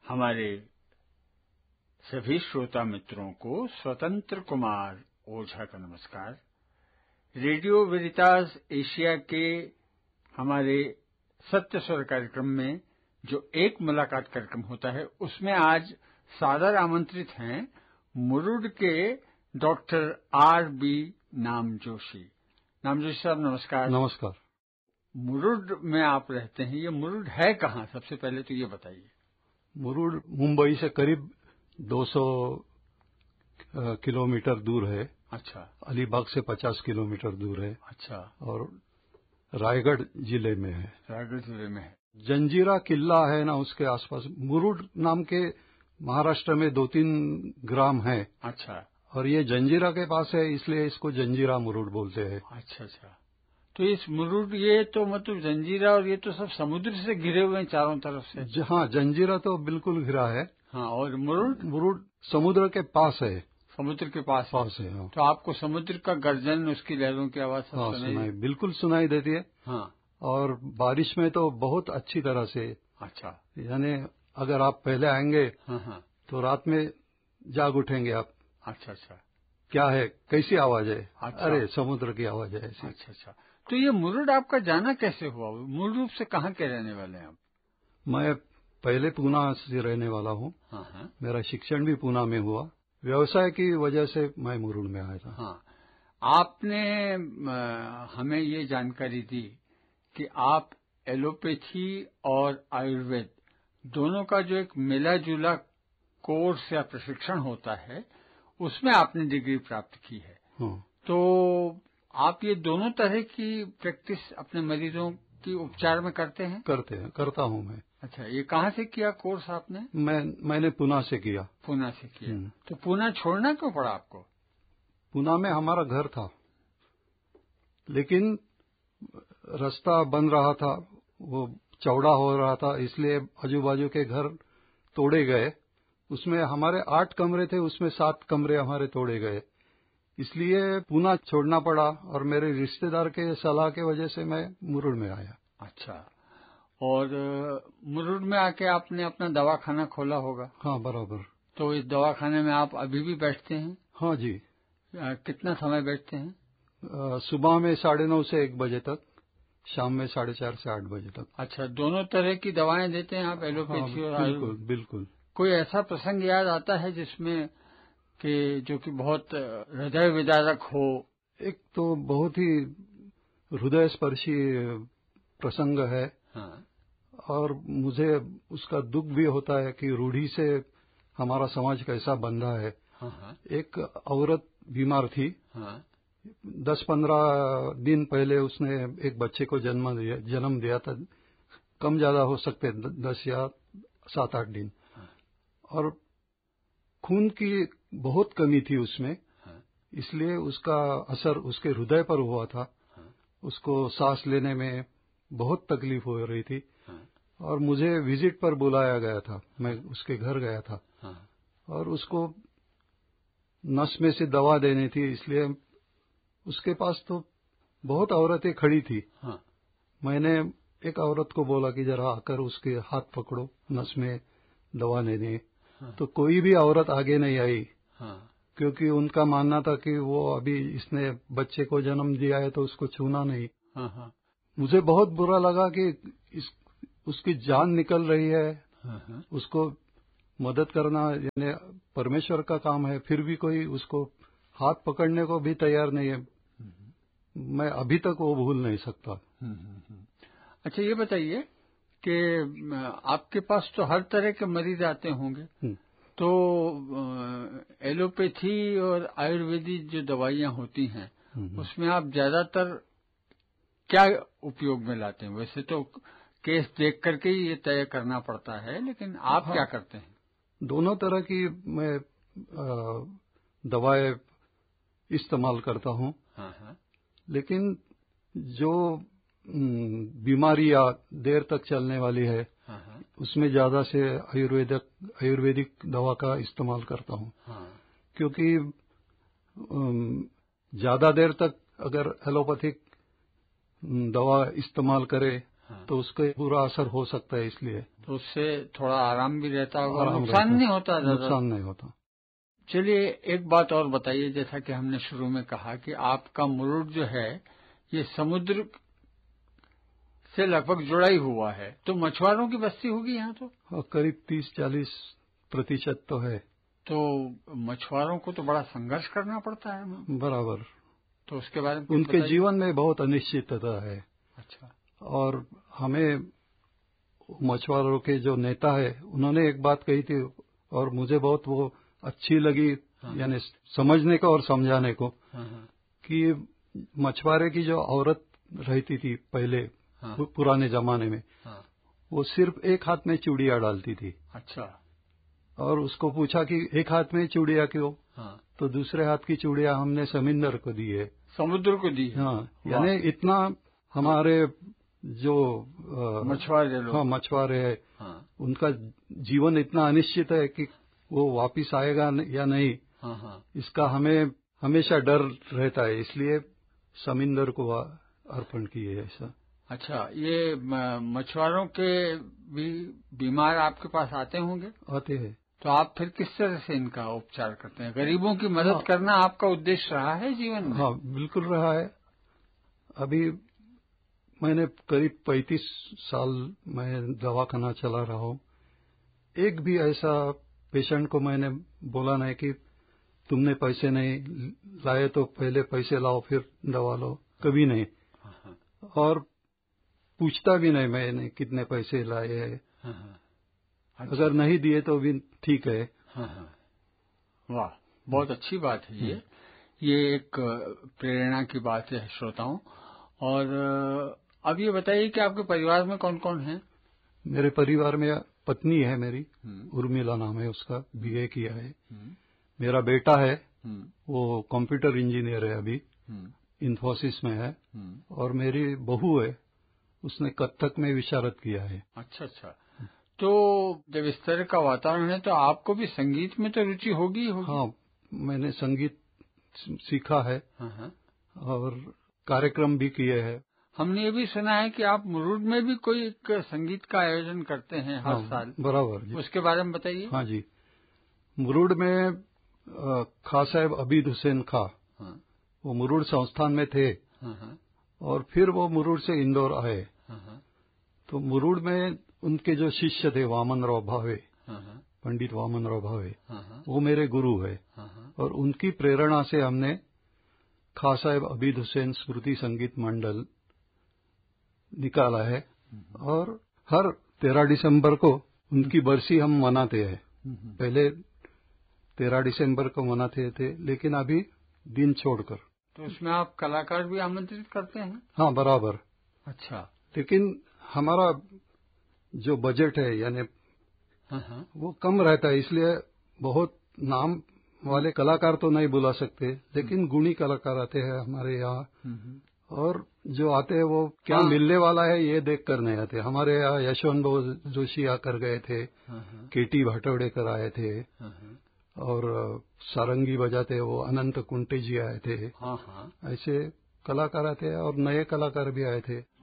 हमारे सभी श्रोता मित्रों को स्वतंत्र कुमार ओझा का नमस्कार। रेडियो वेरितास एशिया के हमारे सत्य स्वर कार्यक्रम में जो एक मुलाकात कार्यक्रम होता है, उसमें आज सादर आमंत्रित हैं मुरुड के डॉक्टर R.B. नामजोशी। नामजोशी साहब नमस्कार। नमस्कार। मुरुड में आप रहते हैं, ये मुरुड है कहाँ? सबसे पहले तो ये बताइए। मुरुड मुंबई से करीब 200 किलोमीटर दूर है। अच्छा। अलीबाग से 50 किलोमीटर दूर है। अच्छा। और रायगढ़ जिले में है। रायगढ़ जिले में है। जंजीरा किला है ना, उसके आसपास मुरुड नाम के महाराष्ट्र में 2-3 ग्राम है। अच्छा। और ये जंजीरा के पास है, इसलिए इसको जंजीरा मुरुड बोलते हैं। अच्छा अच्छा। तो इस मुरुड, ये तो मतलब जंजीरा और ये तो सब समुद्र से घिरे हुए हैं चारों तरफ से। हाँ, जंजीरा तो बिल्कुल घिरा है। हाँ, और मुरुड समुद्र के पास है। समुद्र के पास है। हाँ। तो आपको समुद्र का गर्जन, उसकी लहरों की आवाज सब सुनाई बिल्कुल सुनाई देती है। हाँ। और बारिश में तो बहुत अच्छी तरह से। अच्छा। यानी अगर आप पहले आएंगे हाँ तो रात में जाग उठेंगे आप। अच्छा अच्छा। क्या है, कैसी आवाज है? अच्छा। अरे समुद्र की आवाज है ऐसी। अच्छा अच्छा। तो ये मुरुड आपका जाना कैसे हुआ? मूल रूप से कहाँ के रहने वाले हैं आप? मैं पहले पूना से रहने वाला हूँ। हाँ। मेरा शिक्षण भी पूना में हुआ। व्यवसाय की वजह से मैं मुरुड में आया था। हाँ। आपने हमें ये जानकारी दी कि आप एलोपैथी और आयुर्वेद दोनों का जो एक मिला जुला कोर्स या प्रशिक्षण होता है, उसमें आपने डिग्री प्राप्त की है। हाँ। तो आप ये दोनों तरह की प्रैक्टिस अपने मरीजों की उपचार में करते हैं? करता हूँ मैं। अच्छा, ये कहाँ से किया कोर्स आपने? मैंने पूना से किया। पूना से किया। तो पूना छोड़ना क्यों पड़ा आपको? पूना में हमारा घर था, लेकिन रास्ता बन रहा था, वो चौड़ा हो रहा था, इसलिए आजू बाजू के घर तोड़े गए। उसमें हमारे 8 कमरे थे, उसमें 7 कमरे हमारे तोड़े गए, इसलिए पूना छोड़ना पड़ा। और मेरे रिश्तेदार के सलाह के वजह से मैं मुरुड में आया। अच्छा। और मुरुड में आके आपने अपना दवाखाना खोला होगा? हाँ, बराबर। तो इस दवाखाने में आप अभी भी बैठते हैं? हाँ जी। कितना समय बैठते हैं? सुबह में 9:30 से 1 बजे तक, शाम में 4:30 से 8 बजे तक। अच्छा, दोनों तरह की दवाएं देते हैं आप, एलोपैथी और बिल्कुल बिल्कुल। कोई ऐसा प्रसंग याद आता है जिसमें कि जो कि बहुत हृदय विदारक हो? एक तो बहुत ही हृदय स्पर्शी प्रसंग है। हाँ। और मुझे उसका दुख भी होता है कि रूढ़ी से हमारा समाज कैसा बंधा है। हाँ। एक औरत बीमार थी। हाँ। 10-15 दिन पहले उसने एक बच्चे को जन्म दिया था। कम ज्यादा हो सकते 10 या 7-8 दिन। हाँ। और खून की बहुत कमी थी उसमें। हाँ। इसलिए उसका असर उसके हृदय पर हुआ था। हाँ। उसको सांस लेने में बहुत तकलीफ हो रही थी। हाँ। और मुझे विजिट पर बुलाया गया था, मैं उसके घर गया था। हाँ। और उसको नस में से दवा देनी थी, इसलिए उसके पास तो बहुत औरतें खड़ी थी। हाँ। मैंने एक औरत को बोला कि जरा आकर उसके हाथ पकड़ो, नस में दवा लेने। हाँ। तो कोई भी औरत आगे नहीं आई। हाँ। क्योंकि उनका मानना था कि वो अभी इसने बच्चे को जन्म दिया है तो उसको छूना नहीं। हाँ। हाँ। मुझे बहुत बुरा लगा कि उसकी जान निकल रही है। हाँ। उसको मदद करना यानी परमेश्वर का काम है, फिर भी कोई उसको हाथ पकड़ने को भी तैयार नहीं है। मैं अभी तक वो भूल नहीं सकता। अच्छा, ये बताइए कि आपके पास तो हर तरह के मरीज आते होंगे। तो एलोपैथी और आयुर्वेदिक जो दवाइयां होती हैं, उसमें आप ज्यादातर क्या उपयोग में लाते हैं? वैसे तो केस देख करके ही ये तय करना पड़ता है, लेकिन आप क्या करते हैं? दोनों तरह की मैं दवाएं इस्तेमाल करता हूँ। हाँ। लेकिन जो बीमारियां देर तक चलने वाली है, हाँ। उसमें ज्यादा से आयुर्वेदिक दवा का इस्तेमाल करता हूँ। हाँ। क्योंकि ज्यादा देर तक अगर एलोपैथिक दवा इस्तेमाल करे हाँ। तो उसका बुरा असर हो सकता है, इसलिए तो उससे थोड़ा आराम भी रहता होगा, नुकसान नहीं होता, नुकसान नहीं होता। चलिए एक बात और बताइए, जैसा कि हमने शुरू में कहा कि आपका मुरुड जो है ये समुद्र से लगभग जुड़ा ही हुआ है, तो मछुआरों की बस्ती होगी यहाँ तो? करीब 30-40% तो है। तो मछुआरों को तो बड़ा संघर्ष करना पड़ता है बराबर। तो उसके बारे में उनके जीवन में बहुत अनिश्चितता है। अच्छा। और हमें मछुआरों के जो नेता है उन्होंने एक बात कही थी और मुझे बहुत वो अच्छी लगी, यानी समझने को और समझाने को, कि मछुआरे की जो औरत रहती थी पहले पुराने जमाने में, वो सिर्फ एक हाथ में चूड़ियां डालती थी। अच्छा। और उसको पूछा कि एक हाथ में चूड़ियां क्यों? तो दूसरे हाथ की चूड़ियां हमने समुद्र को दी है। समुद्र को दी है? हाँ, यानी इतना हमारे जो मछुआरे लोग, मछुआरे है, उनका जीवन इतना अनिश्चित है कि वो वापिस आएगा या नहीं, इसका हमें हमेशा डर रहता है, इसलिए समुद्र को अर्पण किए ऐसा। अच्छा, ये मछुआरों के भी बीमार आपके पास आते होंगे? आते हैं। तो आप फिर किस तरह से इनका उपचार करते हैं? गरीबों की मदद करना आपका उद्देश्य रहा है जीवन में? हाँ, बिल्कुल रहा है। अभी मैंने करीब 35 साल मैं दवाखाना चला रहा हूँ। एक भी ऐसा पेशेंट को मैंने बोला नहीं कि तुमने पैसे नहीं लाए तो पहले पैसे लाओ फिर दवा लो, कभी नहीं। और पूछता भी नहीं मैंने कितने पैसे लाए हैं। अगर नहीं दिए तो भी ठीक है। वाह, बहुत अच्छी बात है ये एक प्रेरणा की बात है श्रोताओं। और अब ये बताइए कि आपके परिवार में कौन कौन है? मेरे परिवार में पत्नी है मेरी, उर्मिला नाम है उसका, बीए किया है। मेरा बेटा है, वो कंप्यूटर इंजीनियर है, अभी इन्फोसिस में है। और मेरी बहू है, उसने कथक में विशारद किया है। अच्छा अच्छा। तो जब इस तरह का वातावरण है तो आपको भी संगीत में तो रुचि होगी? हाँ, मैंने संगीत सीखा है और कार्यक्रम भी किए हैं। हमने ये भी सुना है कि आप मुरुड में भी कोई एक संगीत का आयोजन करते हैं हर साल। बराबर जी। उसके बारे में बताइए। हाँ जी, मुरुड में खां साहब अबीद हुसैन खां, वो मुरुड संस्थान में थे और फिर वो मुरुड से इंदौर आए। तो मुरुड में उनके जो शिष्य थे वामन राव भावे, पंडित वामन राव भावे, वो मेरे गुरु है। और उनकी प्रेरणा से हमने खां साहब अबीद हुसैन स्मृति संगीत मंडल निकाला है और हर 13 दिसंबर को उनकी बरसी हम मनाते हैं। पहले 13 दिसंबर को मनाते थे, लेकिन अभी दिन छोड़कर। तो उसमें आप कलाकार भी आमंत्रित करते हैं? हाँ, बराबर। अच्छा। लेकिन हमारा जो बजट है यानी वो कम रहता है, इसलिए बहुत नाम वाले कलाकार तो नहीं बुला सकते, लेकिन गुणी कलाकार आते हैं हमारे यहाँ। और जो आते हैं वो क्या मिलने वाला है ये देख कर नहीं आते। हमारे यहाँ यशवंत जोशी आकर गए थे, केटी भाटवड़ेकर आए थे, और सारंगी बजाते वो अनंत कुंटे जी आए थे। ऐसे कलाकार आते हैं और नए कलाकार भी आए थे।